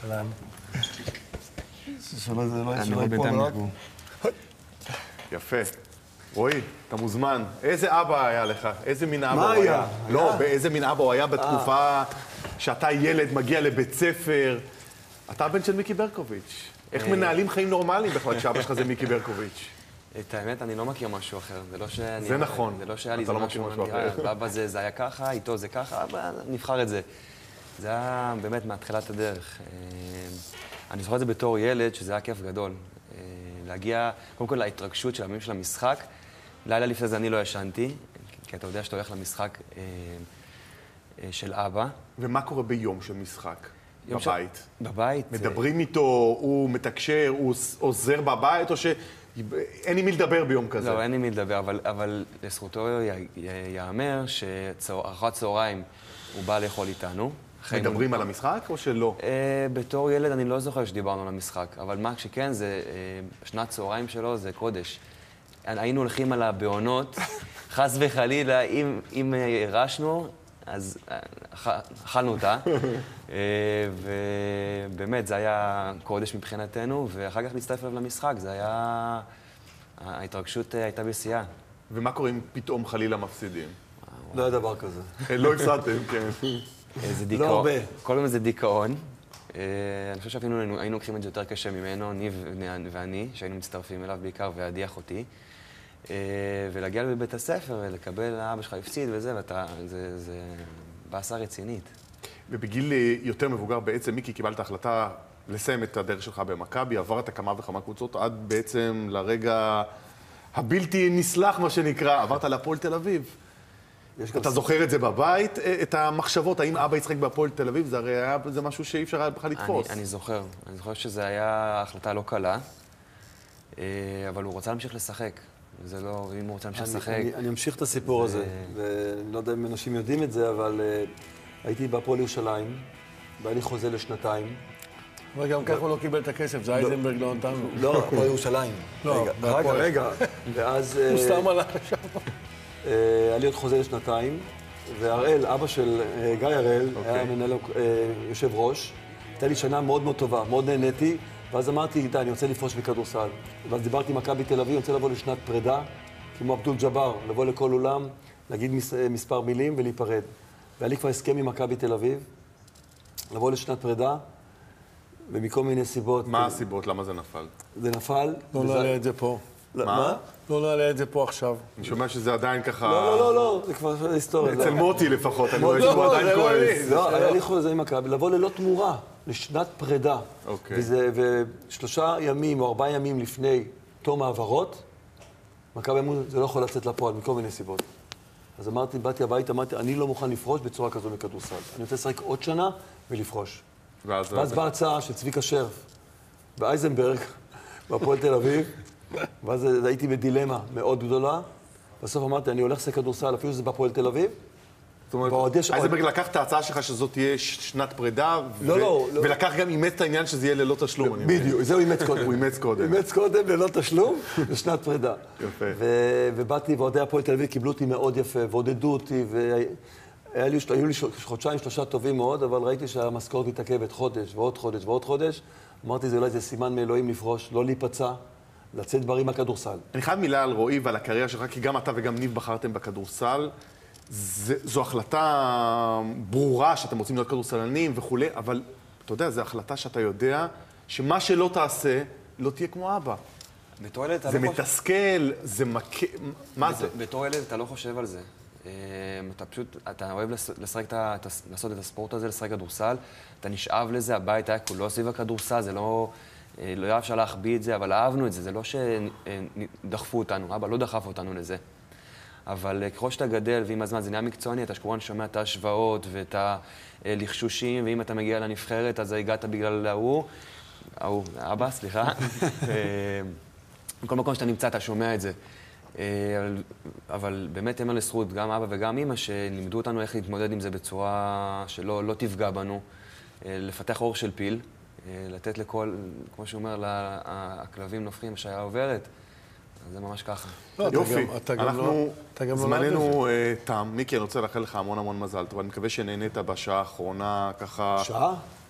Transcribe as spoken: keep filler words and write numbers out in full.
אהלן. שלא זה לא שלא ייפול רק. יפה. רועי, אתה מוזמן. איזה אבא היה לך? איזה מין אבא מה הוא היה? היה? לא, באיזה מין אבא הוא היה בתקופה שאתה ילד, מגיע לבית ספר. אתה הבן של מיקי ברקוביץ'. איך מנהלים חיים נורמליים בכלל כשאבא שלך זה מיקי ברקוביץ'? את האמת, אני לא מכיר משהו אחר. זה לא שאני... זה נכון. זה לא שהיה לי אתה זה לא מכיר משהו משהו נראה. אחר. אבא זה, זה היה ככה, איתו זה ככה, אבא, נבחר את זה. זה היה באמת מהתחילת הדרך. אה, אני זוכר את זה בתור ילד, שזה היה כיף גדול. אה, להגיע, קודם כל, להתרגשות של הימים של המשחק. לילה לפני זה אני לא ישנתי, כי אתה יודע שאתה הולך למשחק אה, אה, של אבא. ומה קורה ביום של משחק? בבית? ש... בבית. מדברים איתו, הוא מתקשר, הוא עוזר בבית, או שאין עם מי לדבר ביום כזה? לא, אין עם מי לדבר, אבל, אבל לזכותו יאמר שאחת צהריים הוא בא לאכול איתנו. מדברים על המשחק או שלא? בתור ילד אני לא זוכר שדיברנו על המשחק, אבל מה שכן זה, שנת צהריים שלו זה קודש. היינו הולכים על הבעונות, חס וחלילה, אם, אם הרשנו, אז אכלנו אותה. ובאמת, זה היה קודש מבחינתנו, ואחר כך להצטרף אליו למשחק, זה היה... ההתרגשות הייתה בשיאה. ומה קורה אם פתאום חלילה מפסידים? לא היה דבר כזה. לא הפסדתם, כן. זה דיכאון. לא הרבה. כל פעם זה דיכאון. אני חושב שאפילו היינו לוקחים את זה יותר קשה ממנו, ניב ואני, שהיינו מצטרפים אליו בעיקר, ועדי אחותי. ולהגיע לבית הספר ולקבל אבא שלך הפסיד וזה, ואתה, זה, זה בעשה רצינית. ובגיל יותר מבוגר בעצם, מיקי, קיבלת החלטה לסיים את הדרך שלך במכבי, עברת כמה וכמה קבוצות, עד בעצם לרגע הבלתי נסלח, מה שנקרא, עברת להפועל תל אביב. אתה זוכר את זה בבית, את המחשבות, האם אבא ישחק בהפועל תל אביב? זה הרי היה זה משהו שאי אפשר היה בכלל לתפוס. אני, אני זוכר, אני זוכר שזו הייתה החלטה לא קלה, אבל הוא רוצה להמשיך לשחק. זה לא, אם הוא רוצה להמשיך לשחק... אני, אני אמשיך את הסיפור הזה, ואני לא יודע אם אנשים יודעים את זה, אבל uh, הייתי בהפועל ירושלים, והיה לי חוזה לשנתיים. אבל גם ככה הוא לא קיבל את הכסף, זה אייזנברג לא נתנו. לא, הפועל ירושלים. לא, רגע, רגע. ואז... הוא סתם עלה שם. היה לי עוד חוזה לשנתיים, והראל, אבא של גיא הראל, היה מנהל יושב ראש. הייתה לי שנה מאוד מאוד טובה, מאוד נהניתי. ואז אמרתי, די, אני רוצה לפרוש מכדורסל. ואז דיברתי עם מכבי תל אביב, אני רוצה לבוא לשנת פרידה, כמו עבדול ג'אבר, לבוא לכל אולם, להגיד מס, מספר מילים ולהיפרד. והיה לי כבר הסכם עם מכבי תל אביב, לבוא לשנת פרידה, ומכל מיני סיבות... מה הסיבות? למה זה נפל? זה נפל... לא נעלה את זה פה. מה? לא נעלה את זה פה עכשיו. אני שומע שזה עדיין ככה... לא, לא, לא, זה כבר היסטוריה. אצל מוטי לפחות, אני רואה שהוא עדיין כועס. לא, היה לי חוזה עם מכבי, לבוא ללא תמורה. לשנת פרידה. אוקיי. וזה, ושלושה ימים או ארבעה ימים לפני תום העברות, מכבי אמרו, זה לא יכול לצאת לפועל מכל מיני סיבות. אז אמרתי, באתי הביתה, אמרתי, אני לא מוכן לפרוש בצורה כזו מכדורסל. אני רוצה לשחק עוד שנה ולפרוש. ואז, ואז באה הצעה של צביקה שרף באייזנברג, בהפועל תל אביב, ואז הייתי בדילמה מאוד גדולה. בסוף אמרתי, אני הולך לשחק כדורסל, אפילו שזה בהפועל תל אביב. זאת אומרת, אייזנברג לקח את ההצעה שלך שזאת תהיה שנת פרידה, ולקח גם אימץ את העניין שזה יהיה ללא תשלום. בדיוק, זהו אימץ קודם. הוא אימץ קודם. אימץ קודם ללא תשלום, לשנת פרידה. יפה. ובאתי, ועודי הפועל תל אביב קיבלו אותי מאוד יפה, ועודדו אותי, והיו לי חודשיים, שלושה טובים מאוד, אבל ראיתי שהמשכורת מתעכבת חודש, ועוד חודש, ועוד חודש. אמרתי, זה אולי זה סימן מאלוהים לפרוש, לא להיפצע, לצאת דברים מהכדורסל. אני חייב מילה על רועי ועל הקריירה שלך, כי גם אתה וגם ניב בחרתם בכדורסל. זו החלטה ברורה שאתם רוצים להיות כדורסלנים וכולי, אבל אתה יודע, זו החלטה שאתה יודע שמה שלא תעשה, לא תהיה כמו אבא. בתור ילד אתה זה לא חושב... מתסכל, זה מכה... מה זה? בתור ילד אתה לא חושב על זה. אתה פשוט, אתה אוהב לשחק את ה... לעשות את הספורט הזה, לשחק כדורסל, אתה נשאב לזה, הבית היה כולו סביב הכדורסל, זה לא... לא היה אפשר להחביא את זה, אבל אהבנו את זה, זה לא שדחפו אותנו, אבא לא דחף אותנו לזה. אבל ככל שאתה גדל, ועם הזמן זה נהיה מקצועני, אתה שכמובן שומע את ההשוואות ואת הלחשושים, ואם אתה מגיע לנבחרת, אז הגעת בגלל ההוא, ההוא, אבא, סליחה. בכל מקום שאתה נמצא, אתה שומע את זה. אבל באמת אין מה לזכות, גם אבא וגם אמא, שלימדו אותנו איך להתמודד עם זה בצורה שלא לא תפגע בנו, לפתח אור של פיל, לתת לכל, כמו שהוא אומר, הכלבים נופחים שהיה עוברת. זה ממש ככה. יופי, אנחנו, זמננו תם. מיקי, אני רוצה לאחל לך המון המון מזל טוב. אני מקווה שנהנית בשעה האחרונה ככה... שעה?